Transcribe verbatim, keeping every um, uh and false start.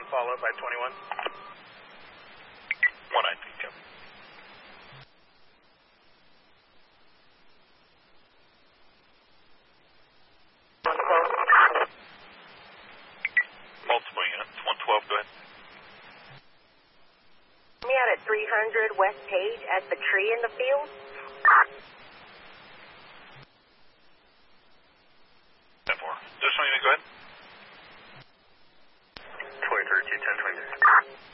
on follow up by twenty-one. one nineteen, Kevin. Multiple units, one twelve, go ahead. Me out at three hundred West Page at the tree in the field.